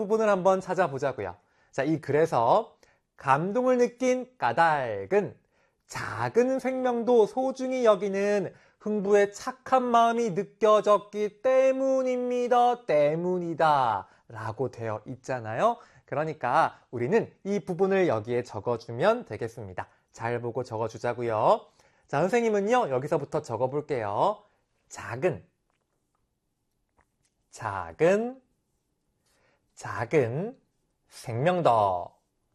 부분을 한번 찾아보자고요. 자, 이 글에서 감동을 느낀 까닭은 작은 생명도 소중히 여기는 흥부의 착한 마음이 느껴졌기 때문입니다. 때문이다 라고 되어 있잖아요. 그러니까 우리는 이 부분을 여기에 적어주면 되겠습니다. 잘 보고 적어주자고요. 자, 선생님은요, 여기서부터 적어볼게요. 작은 생명도.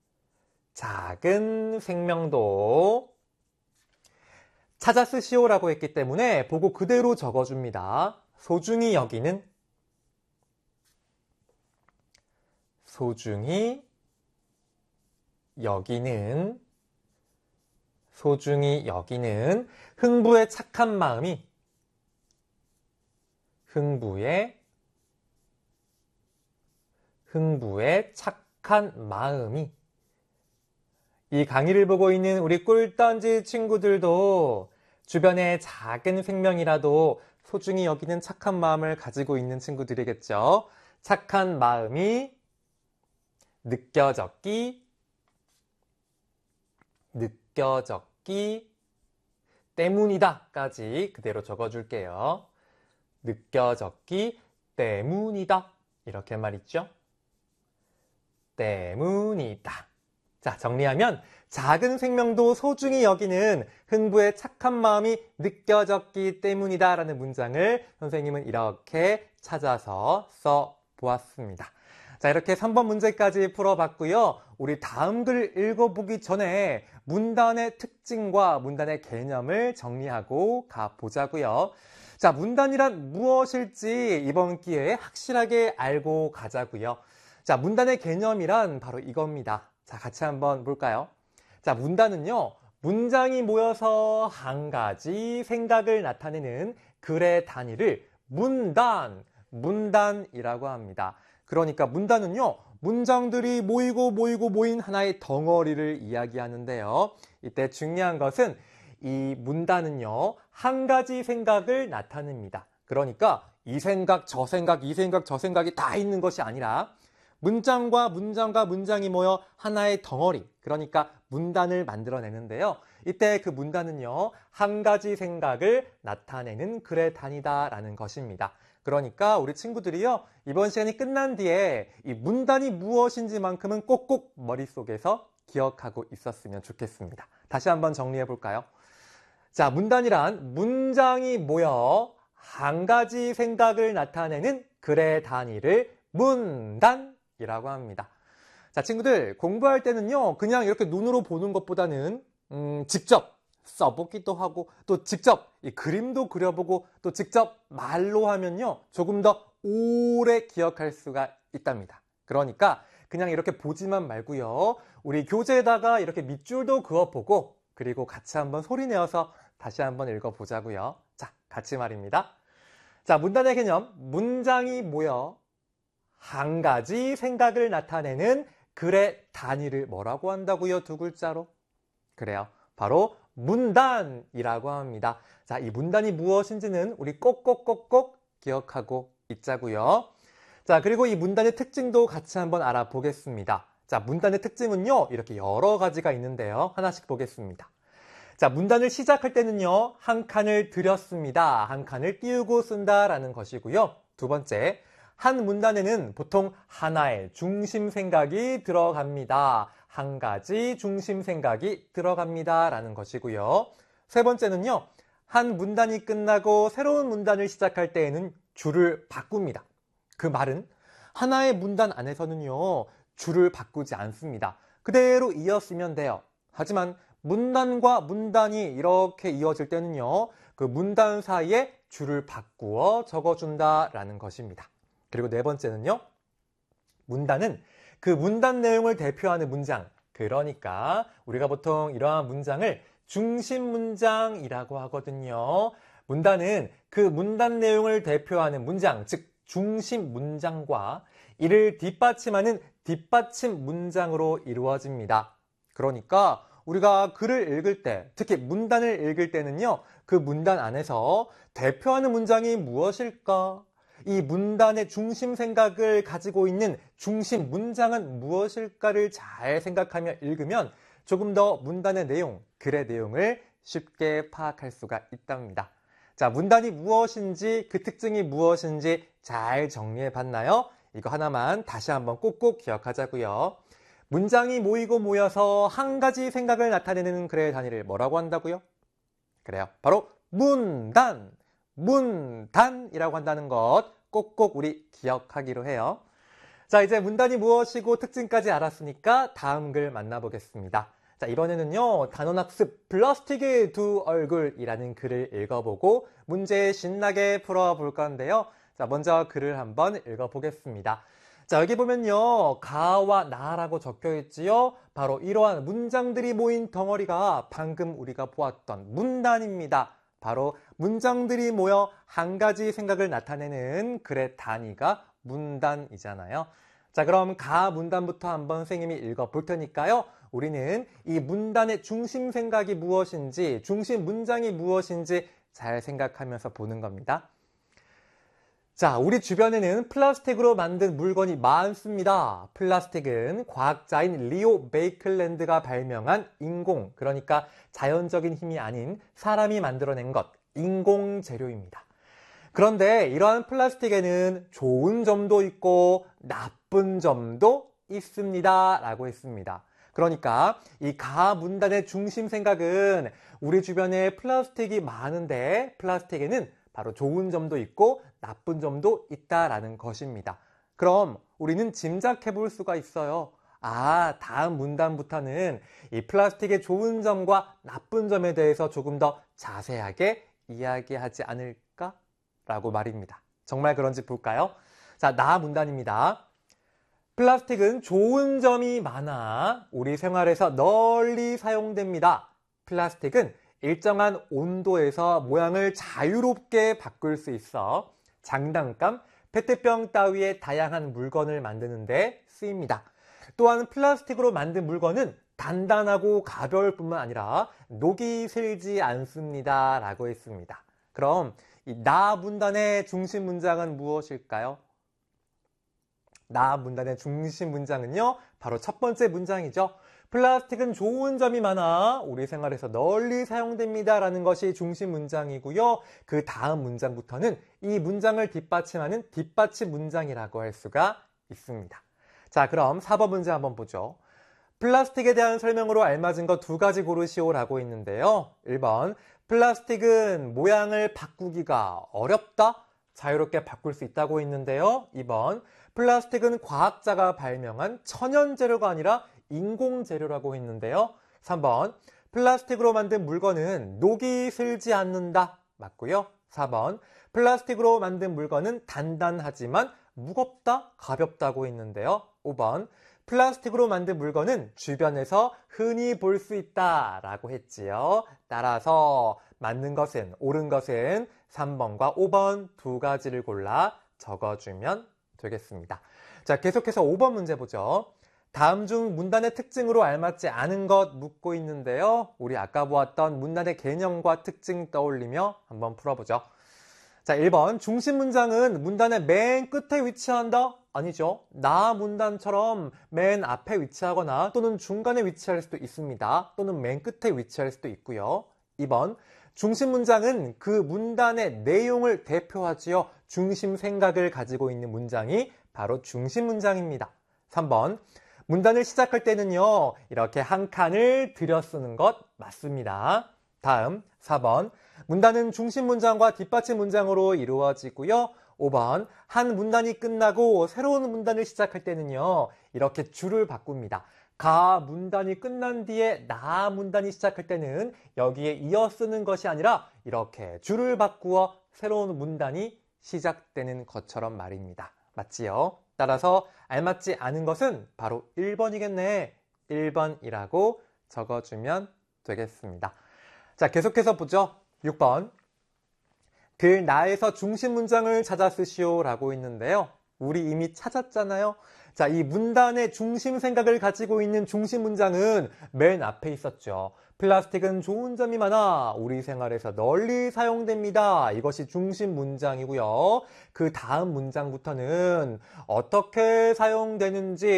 작은 생명도. 찾아 쓰시오라고 했기 때문에 보고 그대로 적어줍니다. 소중히 여기는 흥부의 착한 마음이 이 강의를 보고 있는 우리 꿀던지 친구들도 주변에 작은 생명이라도 소중히 여기는 착한 마음을 가지고 있는 친구들이겠죠. 착한 마음이 느껴졌기 때문이다까지 그대로 적어줄게요. 느껴졌기 때문이다. 이렇게 말있죠. 때문이다. 자, 정리하면 작은 생명도 소중히 여기는 흥부의 착한 마음이 느껴졌기 때문이다 라는 문장을 선생님은 이렇게 찾아서 써보았습니다. 자, 이렇게 3번 문제까지 풀어봤고요. 우리 다음 글 읽어보기 전에 문단의 특징과 문단의 개념을 정리하고 가보자고요. 자, 문단이란 무엇일지 이번 기회에 확실하게 알고 가자고요. 자, 문단의 개념이란 바로 이겁니다. 자, 같이 한번 볼까요? 자, 문단은요, 문장이 모여서 한 가지 생각을 나타내는 글의 단위를 문단이라고 합니다. 그러니까 문단은요, 문장들이 모인 하나의 덩어리를 이야기하는데요. 이때 중요한 것은 이 문단은요, 한 가지 생각을 나타냅니다. 그러니까 이 생각, 저 생각이 다 있는 것이 아니라 문장과 문장이 모여 하나의 덩어리, 그러니까 문단을 만들어내는데요. 이때 그 문단은요, 한 가지 생각을 나타내는 글의 단위다라는 것입니다. 그러니까 우리 친구들이요, 이번 시간이 끝난 뒤에 이 문단이 무엇인지만큼은 꼭꼭 머릿속에서 기억하고 있었으면 좋겠습니다. 다시 한번 정리해 볼까요? 자, 문단이란 문장이 모여 한 가지 생각을 나타내는 글의 단위를 문단이라고 합니다. 자, 친구들 공부할 때는요, 그냥 이렇게 눈으로 보는 것보다는 직접 써보기도 하고 또 직접 이 그림도 그려보고 또 직접 말로 하면요, 조금 더 오래 기억할 수가 있답니다. 그러니까 그냥 이렇게 보지만 말고요, 우리 교재에다가 이렇게 밑줄도 그어보고 그리고 같이 한번 소리 내어서 다시 한번 읽어보자고요. 자, 같이 말입니다. 자, 문단의 개념, 문장이 모여 한 가지 생각을 나타내는 글의 단위를 뭐라고 한다고요? 두 글자로? 그래요. 바로 문단이라고 합니다. 자, 이 문단이 무엇인지는 우리 꼭꼭 기억하고 있자고요. 자, 그리고 이 문단의 특징도 같이 한번 알아보겠습니다. 자, 문단의 특징은요, 이렇게 여러 가지가 있는데요. 하나씩 보겠습니다. 자, 문단을 시작할 때는요, 한 칸을 들였습니다. 한 칸을 띄우고 쓴다라는 것이고요. 두 번째, 한 문단에는 보통 하나의 중심 생각이 들어갑니다. 한 가지 중심 생각이 들어갑니다 라는 것이고요. 세 번째는요, 한 문단이 끝나고 새로운 문단을 시작할 때에는 줄을 바꿉니다. 그 말은 하나의 문단 안에서는요, 줄을 바꾸지 않습니다. 그대로 이어쓰면 돼요. 하지만 문단과 문단이 이렇게 이어질 때는요, 그 문단 사이에 줄을 바꾸어 적어준다라는 것입니다. 그리고 네 번째는요, 문단은 그 문단 내용을 대표하는 문장, 그러니까 우리가 보통 이러한 문장을 중심 문장이라고 하거든요. 문단은 그 문단 내용을 대표하는 문장, 즉 중심 문장과 이를 뒷받침하는 뒷받침 문장으로 이루어집니다. 그러니까 우리가 글을 읽을 때, 특히 문단을 읽을 때는요, 그 문단 안에서 대표하는 문장이 무엇일까? 이 문단의 중심 생각을 가지고 있는 중심 문장은 무엇일까를 잘 생각하며 읽으면 조금 더 문단의 내용, 글의 내용을 쉽게 파악할 수가 있답니다. 자, 문단이 무엇인지, 그 특징이 무엇인지 잘 정리해 봤나요? 이거 하나만 다시 한번 꼭꼭 기억하자고요. 문장이 모이고 모여서 한 가지 생각을 나타내는 글의 단위를 뭐라고 한다고요? 그래요. 바로 문단, 문단이라고 한다는 것 꼭꼭 우리 기억하기로 해요. 자, 이제 문단이 무엇이고 특징까지 알았으니까 다음 글 만나보겠습니다. 자, 이번에는요, 단원학습 플라스틱의 두 얼굴이라는 글을 읽어보고 문제 신나게 풀어볼 건데요. 자, 먼저 글을 한번 읽어보겠습니다. 자, 여기 보면요, 가와 나라고 적혀 있지요. 바로 이러한 문장들이 모인 덩어리가 방금 우리가 보았던 문단입니다. 바로 문장들이 모여 한 가지 생각을 나타내는 글의 단위가 문단이잖아요. 자, 그럼 가 문단부터 한번 선생님이 읽어볼 테니까요. 우리는 이 문단의 중심 생각이 무엇인지, 중심 문장이 무엇인지 잘 생각하면서 보는 겁니다. 자, 우리 주변에는 플라스틱으로 만든 물건이 많습니다. 플라스틱은 과학자인 리오 베이클랜드가 발명한 인공, 그러니까 자연적인 힘이 아닌 사람이 만들어낸 것, 인공 재료입니다. 그런데 이러한 플라스틱에는 좋은 점도 있고 나쁜 점도 있습니다. 라고 했습니다. 그러니까 이 가 문단의 중심 생각은 우리 주변에 플라스틱이 많은데 플라스틱에는 바로 좋은 점도 있고 나쁜 점도 있다라는 것입니다. 그럼 우리는 짐작해 볼 수가 있어요. 아, 다음 문단부터는 이 플라스틱의 좋은 점과 나쁜 점에 대해서 조금 더 자세하게 이야기하지 않을까? 라고 말입니다. 정말 그런지 볼까요? 자, 나 문단입니다. 플라스틱은 좋은 점이 많아 우리 생활에서 널리 사용됩니다. 플라스틱은 일정한 온도에서 모양을 자유롭게 바꿀 수 있어 장난감, 페트병 따위의 다양한 물건을 만드는 데 쓰입니다. 또한 플라스틱으로 만든 물건은 단단하고 가벼울 뿐만 아니라 녹이 슬지 않습니다. 라고 했습니다. 그럼 이 나 문단의 중심 문장은 무엇일까요? 나 문단의 중심 문장은요, 바로 첫 번째 문장이죠. 플라스틱은 좋은 점이 많아 우리 생활에서 널리 사용됩니다. 라는 것이 중심 문장이고요. 그 다음 문장부터는 이 문장을 뒷받침하는 뒷받침 문장이라고 할 수가 있습니다. 자, 그럼 4번 문제 한번 보죠. 플라스틱에 대한 설명으로 알맞은 것 두 가지 고르시오 라고 있는데요. 1번, 플라스틱은 모양을 바꾸기가 어렵다? 자유롭게 바꿀 수 있다고 있는데요. 2번, 플라스틱은 과학자가 발명한 천연재료가 아니라 인공재료라고 했는데요. 3번, 플라스틱으로 만든 물건은 녹이 슬지 않는다. 맞고요. 4번, 플라스틱으로 만든 물건은 단단하지만 무겁다, 가볍다고 했는데요. 5번, 플라스틱으로 만든 물건은 주변에서 흔히 볼 수 있다 라고 했지요. 따라서 맞는 것은, 옳은 것은 3번과 5번 두 가지를 골라 적어주면 되겠습니다. 자, 계속해서 5번 문제 보죠. 다음 중 문단의 특징으로 알맞지 않은 것 묻고 있는데요. 우리 아까 보았던 문단의 개념과 특징 떠올리며 한번 풀어보죠. 자, 1번, 중심 문장은 문단의 맨 끝에 위치한다? 아니죠. 나 문단처럼 맨 앞에 위치하거나 또는 중간에 위치할 수도 있습니다. 또는 맨 끝에 위치할 수도 있고요. 2번, 중심 문장은 그 문단의 내용을 대표하지요. 중심 생각을 가지고 있는 문장이 바로 중심 문장입니다. 3번, 문단을 시작할 때는요, 이렇게 한 칸을 들여 쓰는 것 맞습니다. 다음 4번, 문단은 중심 문장과 뒷받침 문장으로 이루어지고요. 5번, 한 문단이 끝나고 새로운 문단을 시작할 때는요, 이렇게 줄을 바꿉니다. 가 문단이 끝난 뒤에 나 문단이 시작할 때는 여기에 이어 쓰는 것이 아니라 이렇게 줄을 바꾸어 새로운 문단이 시작되는 것처럼 말입니다. 맞지요? 따라서 알맞지 않은 것은 바로 1번이겠네. 1번이라고 적어주면 되겠습니다. 자, 계속해서 보죠. 6번. 글 나에서 중심 문장을 찾아 쓰시오 라고 있는데요. 우리 이미 찾았잖아요. 자, 이 문단의 중심 생각을 가지고 있는 중심 문장은 맨 앞에 있었죠. 플라스틱은 좋은 점이 많아 우리 생활에서 널리 사용됩니다. 이것이 중심 문장이고요. 그 다음 문장부터는 어떻게 사용되는지